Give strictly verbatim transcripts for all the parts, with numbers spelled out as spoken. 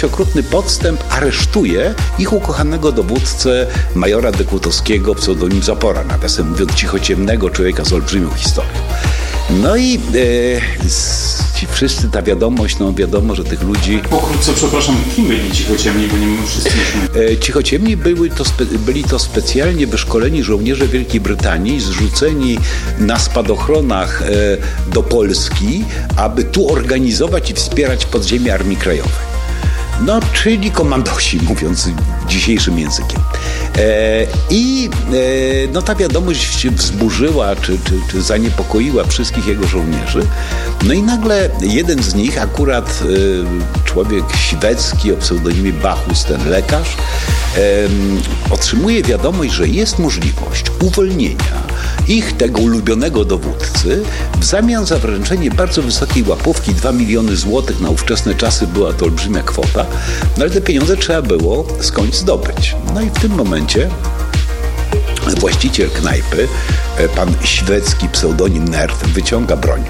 jakiś okrutny podstęp aresztuje ich ukochanego dowódcę, majora Dekutowskiego, pseudonim Zapora, nawiasem mówiąc cichociemnego człowieka z olbrzymią historią. No i e, ci wszyscy, ta wiadomość, no wiadomo, że tych ludzi... Pokrótce, przepraszam, kim byli cichociemni, bo nie my wszyscy musimy... E, cichociemni były to spe, byli to specjalnie wyszkoleni żołnierze Wielkiej Brytanii, zrzuceni na spadochronach e, do Polski, aby tu organizować i wspierać podziemie Armii Krajowej. No, czyli komandosi, mówiąc dzisiejszym językiem. E, I e, no, ta wiadomość wzburzyła czy, czy, czy zaniepokoiła wszystkich jego żołnierzy. No i nagle jeden z nich, akurat e, człowiek świecki o pseudonimie Bachus, ten lekarz, e, otrzymuje wiadomość, że jest możliwość uwolnienia ich, tego ulubionego dowódcy, w zamian za wręczenie bardzo wysokiej łapówki, dwa miliony złotych, na ówczesne czasy była to olbrzymia kwota, no ale te pieniądze trzeba było skądś zdobyć. No i w tym momencie właściciel knajpy, pan Świecki, pseudonim Nerd, wyciąga broń.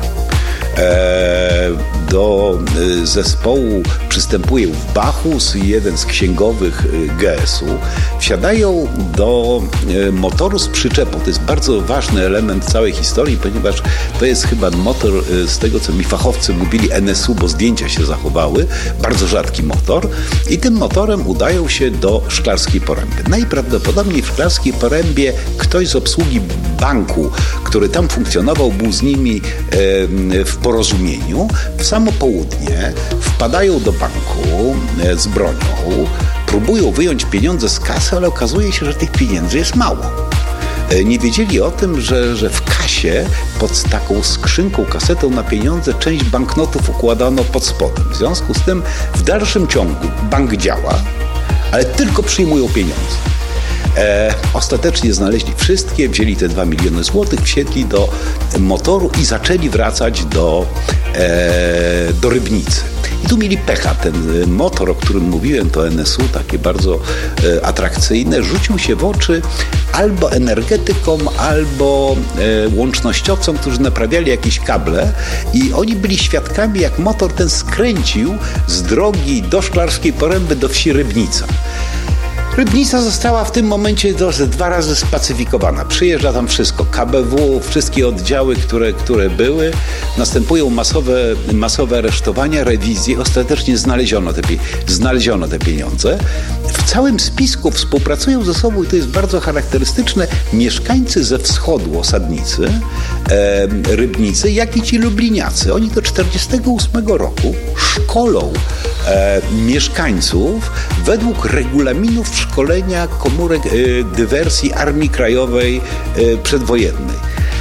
Do zespołu przystępuje Bachus i jeden z księgowych G S u. Wsiadają do motoru z przyczepą. To jest bardzo ważny element całej historii, ponieważ to jest chyba motor, z tego co mi fachowcy mówili, N S U, bo zdjęcia się zachowały. Bardzo rzadki motor. I tym motorem udają się do Szklarskiej Poręby. Najprawdopodobniej w Szklarskiej Porębie ktoś z obsługi banku, który tam funkcjonował, był z nimi w porozumieniu. W samo południe wpadają do banku z bronią, próbują wyjąć pieniądze z kasy, ale okazuje się, że tych pieniędzy jest mało. Nie wiedzieli o tym, że, że w kasie pod taką skrzynką, kasetą na pieniądze część banknotów układano pod spodem. W związku z tym w dalszym ciągu bank działa, ale tylko przyjmują pieniądze. E, ostatecznie znaleźli wszystkie, wzięli te dwa miliony złotych, wsiedli do motoru i zaczęli wracać do, e, do Rybnicy. I tu mieli pecha. Ten motor, o którym mówiłem, to N S U, takie bardzo e, atrakcyjne, rzucił się w oczy albo energetykom, albo e, łącznościowcom, którzy naprawiali jakieś kable i oni byli świadkami, jak motor ten skręcił z drogi do Szklarskiej Poręby do wsi Rybnica. Rybnica została w tym momencie dwa razy spacyfikowana. Przyjeżdża tam wszystko, K B W, wszystkie oddziały, które, które były. Następują masowe, masowe aresztowania, rewizje. Ostatecznie znaleziono te, znaleziono te pieniądze. W całym spisku współpracują ze sobą, i to jest bardzo charakterystyczne, mieszkańcy ze wschodu, osadnicy e, Rybnicy, jak i ci lubliniacy. Oni do czterdziestego ósmego roku szkolą e, mieszkańców według regulaminów szkolenia komórek e, dywersji Armii Krajowej e, przedwojennej.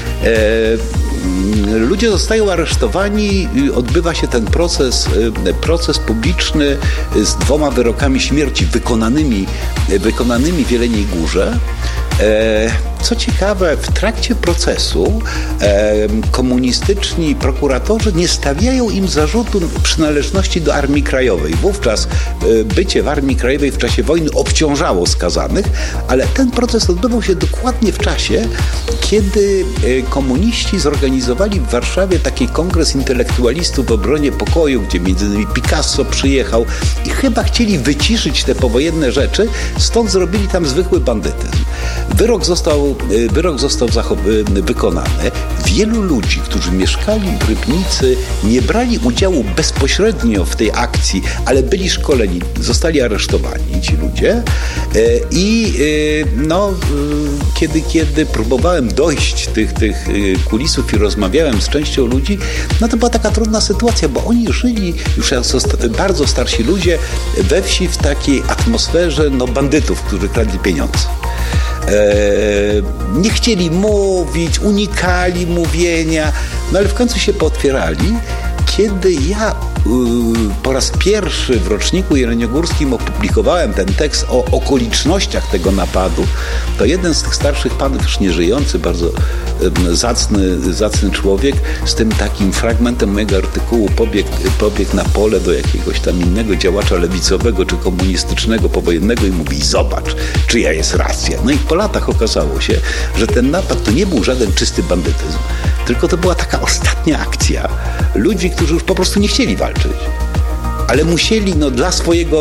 E, Ludzie zostają aresztowani, odbywa się ten proces, proces publiczny z dwoma wyrokami śmierci wykonanymi, wykonanymi w Jeleniej Górze. Co ciekawe, w trakcie procesu komunistyczni prokuratorzy nie stawiają im zarzutu przynależności do Armii Krajowej. Wówczas bycie w Armii Krajowej w czasie wojny obciążało skazanych, ale ten proces odbywał się dokładnie w czasie, kiedy komuniści zorganizowali w Warszawie taki kongres intelektualistów w obronie pokoju, gdzie między innymi Picasso przyjechał i chyba chcieli wyciszyć te powojenne rzeczy, stąd zrobili tam zwykły bandytyzm. Wyrok został, wyrok został wykonany. Wielu ludzi, którzy mieszkali w Rybnicy, nie brali udziału bezpośrednio w tej akcji, ale byli szkoleni, zostali aresztowani ci ludzie. I no, kiedy, kiedy próbowałem dojść tych, tych kulisów i rozmawiałem z częścią ludzi, no to była taka trudna sytuacja, bo oni żyli, już bardzo starsi ludzie, we wsi w takiej atmosferze no, bandytów, którzy kradli pieniądze. Nie chcieli mówić, unikali mówienia, no ale w końcu się pootwierali. Kiedy ja po raz pierwszy w roczniku jeleniogórskim opublikowałem ten tekst o okolicznościach tego napadu, to jeden z tych starszych panów, już nieżyjący, bardzo zacny, zacny człowiek, z tym takim fragmentem mojego artykułu pobiegł, pobiegł na pole do jakiegoś tam innego działacza lewicowego czy komunistycznego powojennego i mówi: zobacz, czyja jest racja. No i po latach okazało się, że ten napad to nie był żaden czysty bandytyzm, tylko to była taka ostatnia akcja ludzi, którzy już po prostu nie chcieli walczyć, ale musieli no, dla swojego